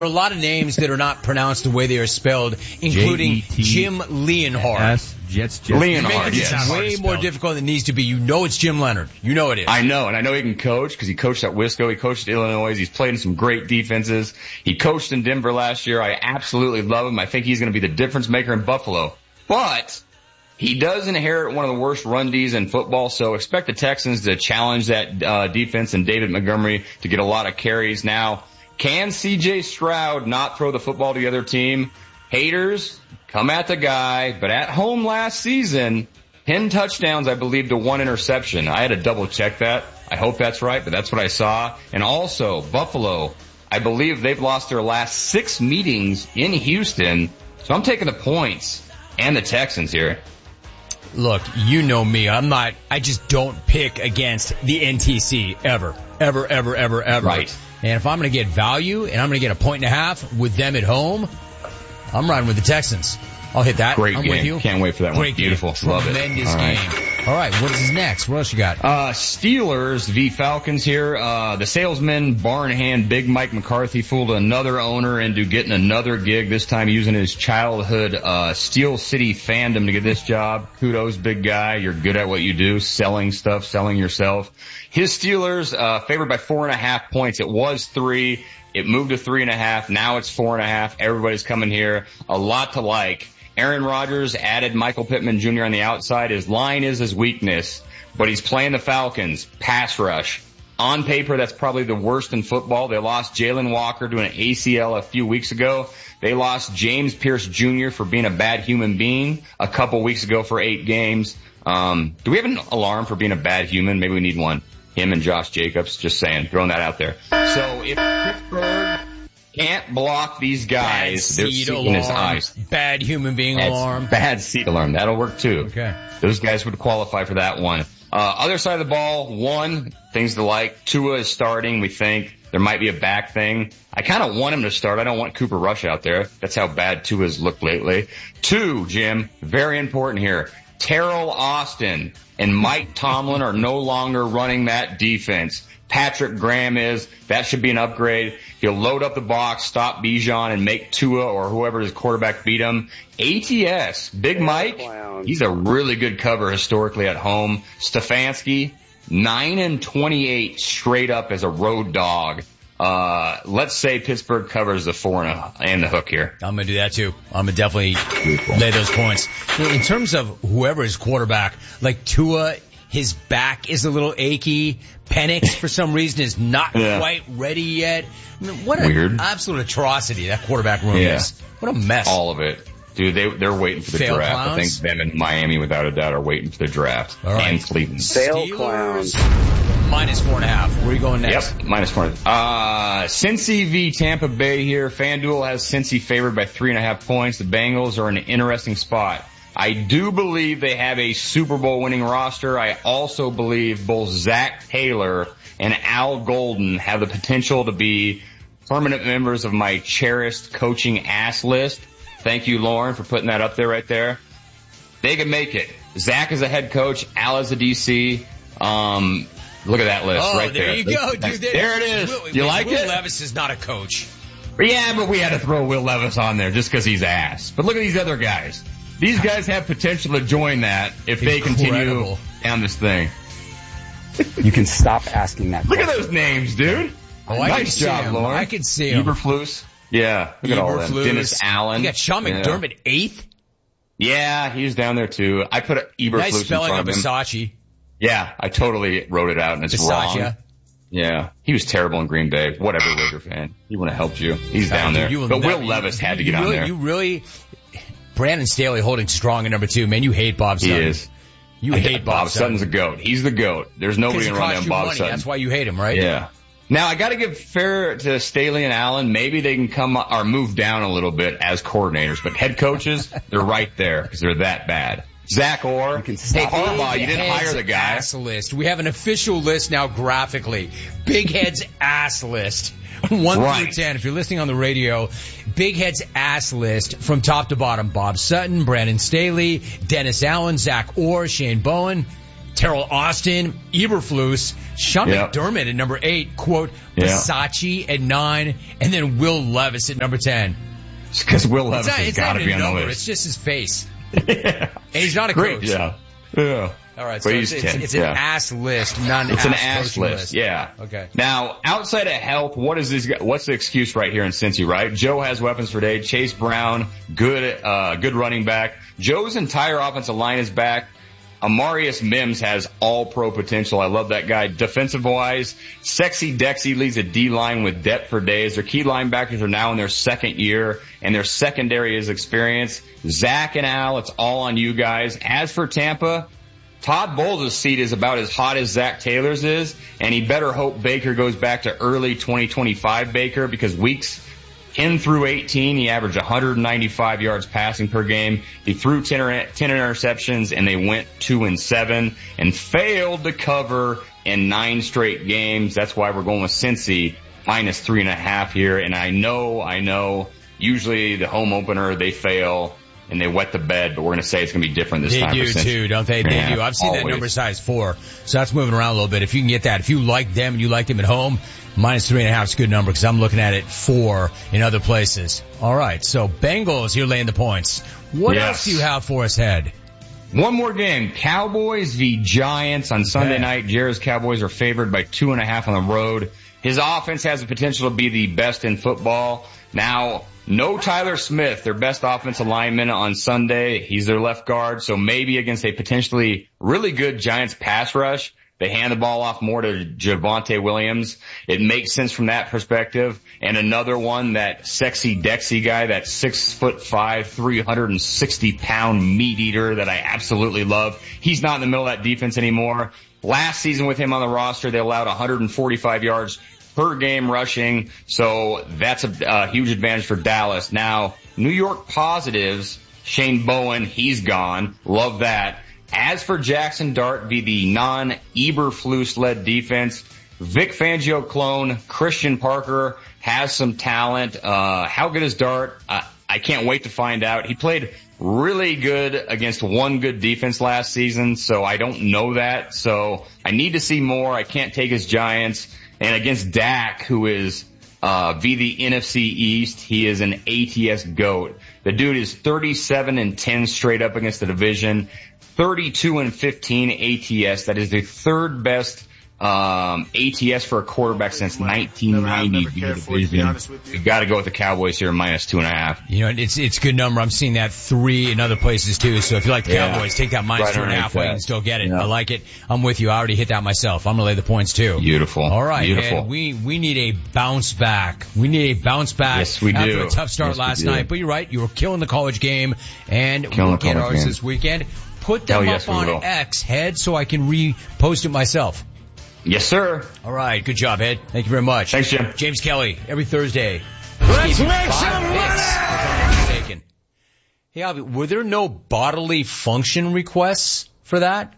are a lot of names that are not pronounced the way they are spelled, including Jim Leonhard. Leonhard, yes. It's way more difficult than it needs to be. You know it's Jim Leonhard. You know it is. I know, and I know he can coach because he coached at Wisco. He coached at Illinois. He's played in some great defenses. He coached in Denver last year. I absolutely love him. I think he's going to be the difference maker in Buffalo. But he does inherit one of the worst run Ds in football, so expect the Texans to challenge that defense and David Montgomery to get a lot of carries. Now, can C.J. Stroud not throw the football to the other team? Haters, come at the guy. But at home last season, 10 touchdowns, I believe, to 1 interception. I had to double check that. I hope that's right, but that's what I saw. And also, Buffalo, I believe they've lost their last 6 meetings in Houston. So I'm taking the points and the Texans here. Look, you know me. I just don't pick against the NTC ever. Right. And if I'm going to get value and I'm going to get a 1.5 with them at home, I'm riding with the Texans. I'll hit that. Great I'm game. with you. Can't wait for that Great one. Beautiful. Game. Love it. Tremendous game. All right. What is next? What else you got? Steelers v. Falcons here. The salesman, barn-hand, Big Mike McCarthy fooled another owner into getting another gig, this time using his childhood Steel City fandom to get this job. Kudos, big guy. You're good at what you do, selling stuff, selling yourself. His Steelers favored by 4.5 points. It was 3. It moved to 3.5. Now it's 4.5. Everybody's coming here. A lot to like. Aaron Rodgers added Michael Pittman Jr. on the outside. His line is his weakness, but he's playing the Falcons. Pass rush. On paper, that's probably the worst in football. They lost Jalen Walker to an ACL a few weeks ago. They lost James Pierce Jr. for being a bad human being a couple weeks ago for 8 games. Do we have an alarm for being a bad human? Maybe we need one. Him and Josh Jacobs, just saying, throwing that out there. So if Pittsburgh can't block these guys, they're seeing his eyes. Bad human being alarm. Bad seat alarm. That'll work too. Okay. Those guys would qualify for that one. Other side of the ball, 1, things to like. Tua is starting. We think there might be a back thing. I kind of want him to start. I don't want Cooper Rush out there. That's how bad Tua's looked lately. 2, Jim, very important here. Terrell Austin and Mike Tomlin are no longer running that defense. Patrick Graham is. That should be an upgrade. He'll load up the box, stop Bijan, and make Tua or whoever his quarterback beat him. ATS, Big Mike, he's a really good cover historically at home. Stefanski, 9-28 straight up as a road dog. Let's say Pittsburgh covers the 4 and the hook here. I'm going to do that too. I'm going to definitely lay those points. In terms of whoever is quarterback, like Tua, his back is a little achy. Penix, for some reason, is not quite ready yet. I mean, what an absolute atrocity that quarterback room is. What a mess. All of it. Dude, they're waiting for the Fail draft. clowns? I think them and Miami, without a doubt, are waiting for the draft. All right. And Cleveland. Fail clowns. Minus 4.5. Where are you going next? Yep, minus 4. Cincy v. Tampa Bay here. FanDuel has Cincy favored by 3.5 points. The Bengals are in an interesting spot. I do believe they have a Super Bowl winning roster. I also believe both Zach Taylor and Al Golden have the potential to be permanent members of my cherished coaching ass list. Thank you, Lauren, for putting that up there right there. They can make it. Zach is a head coach. Al is a DC. Look at that list right there. There you go, dude. There it is. You like it? Will Levis is not a coach. Yeah, but we had to throw Will Levis on there just because he's ass. But look at these other guys. These guys have potential to join that if they continue down this thing. You can stop asking that question. Look at those names, dude. Oh, nice job, Lauren. I can see him. Eberflus. Yeah, look at all of them. Dennis Allen. You got Sean McDermott 8th? Yeah, he's down there too. I put Eberflus nice in spelling front of of him. Versace. Yeah, I totally wrote it out and it's wrong. Yeah, he was terrible in Green Bay. Whatever, Raider fan. He wouldn't have helped you. He's down there. But Will Levis had to get on there. You really, Brandon Staley holding strong at number 2. Man, you hate Bob Sutton. He is. You hate Bob Sutton. Sutton's a goat. He's the GOAT. There's nobody around Bob money. Sutton. That's why you hate him, right? Yeah. Now, I gotta give fair to Staley and Allen. Maybe they can come or move down a little bit as coordinators, but head coaches, they're right there because they're that bad. Zach Orr, hey, Harbaugh, you didn't hire the guy. Ass list. We have an official list now graphically. Big Head's ass list. 1 through 10. If you're listening on the radio, Big Head's ass list from top to bottom. Bob Sutton, Brandon Staley, Dennis Allen, Zach Orr, Shane Bowen. Terrell Austin, Eberflus, Sean McDermott at number 8, quote, Versace at 9, and then Will Levis at number 10. It's because Will Levis has got to be on the list. It's just his face. And he's not a coach. Yeah. All right, so it's an ass list, not an ass. It's an ass list. Yeah. Okay. Now, outside of health, what's the excuse right here in Cincy, right? Joe has weapons for days. Chase Brown, good running back. Joe's entire offensive line is back. Amarius Mims has all pro potential. I love that guy. Defensive wise, Sexy Dexy leads a D-line with depth for days. Their key linebackers are now in their second year, and their secondary is experienced. Zach and Al, it's all on you guys. As for Tampa, Todd Bowles' seat is about as hot as Zach Taylor's is, and he better hope Baker goes back to early 2025 Baker, because weeks 10 through 18, he averaged 195 yards passing per game. He threw 10 interceptions, and they went 2-7 and failed to cover in 9 straight games. That's why we're going with Cincy minus 3.5 here. And I know, usually the home opener, they fail and they wet the bed, but we're going to say it's going to be different this time. They do too, don't they? They do. I've seen that number size 4. So that's moving around a little bit. If you can get that, if you like them and you like them at home, minus 3.5 is a good number, because I'm looking at it 4 in other places. All right. So Bengals, you're laying the points. What else do you have for us, Head? One more game. Cowboys v. Giants on Sunday night. Jared's Cowboys are favored by 2.5 on the road. His offense has the potential to be the best in football. Now, no Tyler Smith, their best offensive lineman on Sunday. He's their left guard, so maybe against a potentially really good Giants pass rush, they hand the ball off more to Javonte Williams. It makes sense from that perspective. And another one, that Sexy Dexy guy, that 6'5", 360-pound meat eater that I absolutely love. He's not in the middle of that defense anymore. Last season with him on the roster, they allowed 145 yards per game rushing, so that's a huge advantage for Dallas. Now, New York positives, Shane Bowen, he's gone. Love that. As for Jackson Dart v. the non-Eberflus-led defense, Vic Fangio clone Christian Parker has some talent. How good is Dart? I can't wait to find out. He played really good against one good defense last season, so I don't know that. So I need to see more. I can't take his Giants. And against Dak, who is v. the NFC East, he is an ATS GOAT. The dude is 37-10 straight up against the division, 32-15 ATS. That is the third best ATS for a quarterback since 1990. You got to go with the Cowboys here, minus 2.5. You know, it's a good number. I'm seeing that 3 in other places too. So if you like the Cowboys, take that minus 2.5 where you can still get it. Yeah. I like it. I'm with you. I already hit that myself. I'm gonna lay the points too. Beautiful. All right, beautiful. Ed, we need a bounce back. We need a bounce back. Yes, we after do. A tough start last night. But you're right. You were killing the college game, and we'll get ours this weekend. Put them up on X, Head, so I can repost it myself. Yes, sir. All right. Good job, Ed. Thank you very much. Thanks, Jim. James Kelly, every Thursday. Let's make some money! Hey, Albie, were there no bodily function requests for that?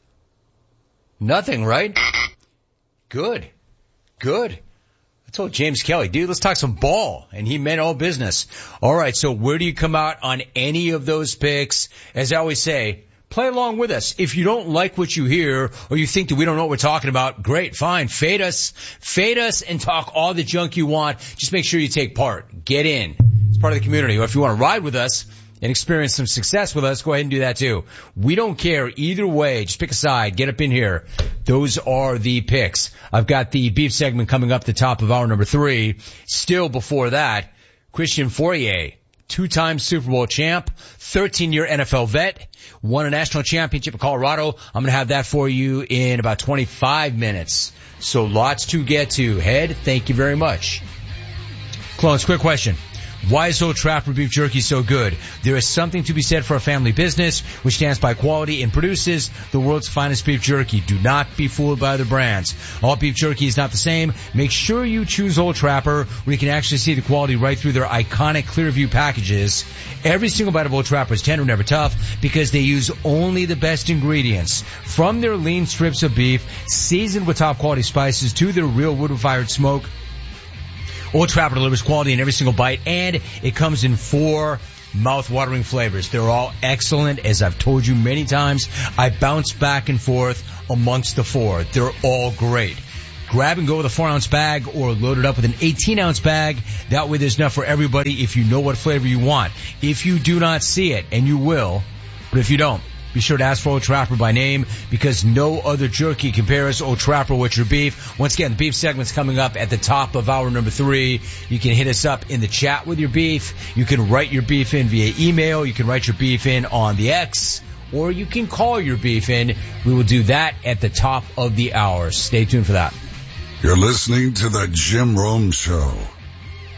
Nothing, right? Good. I told James Kelly, dude, let's talk some ball. And he meant all business. All right. So where do you come out on any of those picks? As I always say, play along with us. If you don't like what you hear, or you think that we don't know what we're talking about, great, fine. Fade us and talk all the junk you want. Just make sure you take part. Get in. It's part of the community. Or if you want to ride with us and experience some success with us, go ahead and do that too. We don't care either way. Just pick a side. Get up in here. Those are the picks. I've got the beef segment coming up the top of hour number 3. Still before that, Christian Fourier, 2-time Super Bowl champ, 13-year NFL vet, won a national championship in Colorado. I'm going to have that for you in about 25 minutes. So lots to get to. Head, thank you very much. Clones, quick question. Why is Old Trapper Beef Jerky so good? There is something to be said for a family business which stands by quality and produces the world's finest beef jerky. Do not be fooled by the brands. All beef jerky is not the same. Make sure you choose Old Trapper, where you can actually see the quality right through their iconic Clearview packages. Every single bite of Old Trapper is tender, never tough, because they use only the best ingredients. From their lean strips of beef, seasoned with top quality spices, to their real wood-fired smoke, Old Trapper delivers quality in every single bite, and it comes in 4 mouth-watering flavors. They're all excellent. As I've told you many times, I bounce back and forth amongst the 4. They're all great. Grab and go with a 4-ounce bag or load it up with an 18-ounce bag. That way there's enough for everybody if you know what flavor you want. If you do not see it, and you will, but if you don't, be sure to ask for Old Trapper by name, because no other jerky compares Old Trapper with your beef. Once again, the beef segment's coming up at the top of hour number 3. You can hit us up in the chat with your beef. You can write your beef in via email. You can write your beef in on the X, or you can call your beef in. We will do that at the top of the hour. Stay tuned for that. You're listening to the Jim Rome Show.